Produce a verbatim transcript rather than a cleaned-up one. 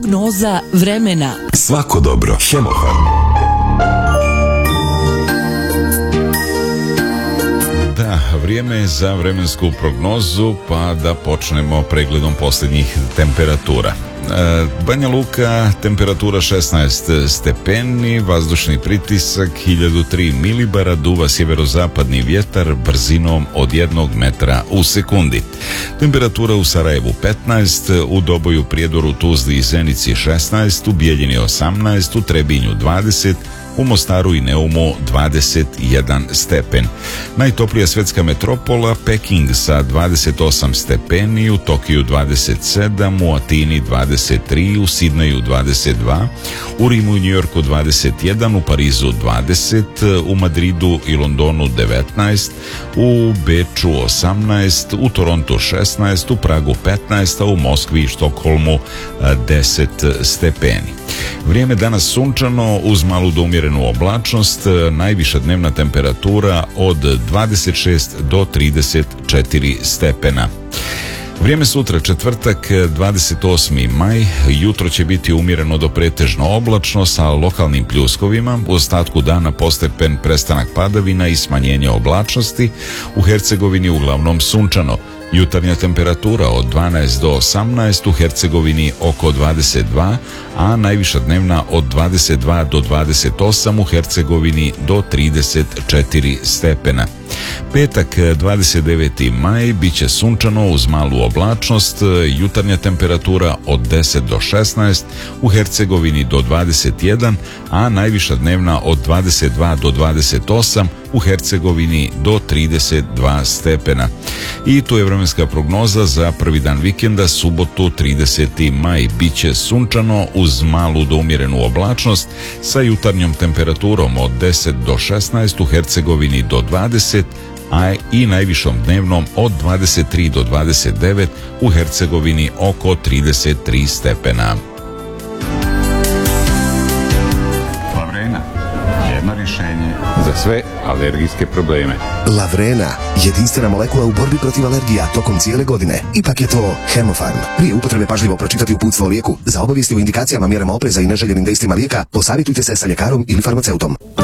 Prognoza vremena. Svako dobro. Hemofarm. Da, vrijeme je za vremensku prognozu, pa da počnemo pregledom posljednjih temperatura. Banja Luka, temperatura šesnaest stepeni, vazdušni pritisak hiljadu tri milibara, duva sjeverozapadni vjetar brzinom od jednog metra u sekundi. Temperatura u Sarajevu petnaest, u Doboju, Prijedoru, Tuzli i Zenici šesnaest, u Bijeljini osamnaest, u Trebinju dvadeset, u Mostaru i Neumu dvadeset jedan stepen. Najtoplija svjetska metropola Peking sa dvadeset osam stepeni, u Tokiju dvadeset sedam, u Atini dvadeset tri, u Sidneju dvadeset dva, u Rimu i Njujorku dvadeset jedan, u Parizu dvadeset, u Madridu i Londonu devetnaest, u Beču osamnaest, u Torontu šesnaest, u Pragu petnaest, a u Moskvi i Štokholmu deset stepeni. Vrijeme danas sunčano uz malu do umjerenu oblačnost, najviša dnevna temperatura od dvadeset šest do trideset četiri stepena. Vrijeme sutra, četvrtak, dvadeset osmi maj, jutro će biti umjereno do pretežno oblačno sa lokalnim pljuskovima, u ostatku dana postepen prestanak padavina i smanjenje oblačnosti, u Hercegovini uglavnom sunčano. Jutarnja temperatura od dvanaest do osamnaest, u Hercegovini oko dvadeset dva, a najviša dnevna od dvadeset dva do dvadeset osam, u Hercegovini do trideset četiri stepena. Petak, dvadeset deveti maj, bit će sunčano uz malu oblačnost, jutarnja temperatura od deset do šesnaest, u Hercegovini do dvadeset jedan, a najviša dnevna od dvadeset dva do dvadeset osam, u Hercegovini do trideset dva stepena. I tu je vremenska prognoza za prvi dan vikenda, subotu trideseti maj. Biće sunčano uz malu do umjerenu oblačnost sa jutarnjom temperaturom od deset do šesnaest, u Hercegovini do dvadeset, a i najvišom dnevnom od dvadeset tri do dvadeset devet, u Hercegovini oko trideset tri stepena. Lavrena, jedno rješenje za sve alergijske probleme. Lavrena, jedinstvena molekula u borbi protiv alergija tokom cijele godine. Ipak je to Hemofarm. Prije upotrebe pažljivo pročitati uputstvo o lijeku. Za obavijesti o indikacijama, mjerama opreza i neželjenim dejstvima lijeka, posavjetujte se sa ljekarom ili farmaceutom.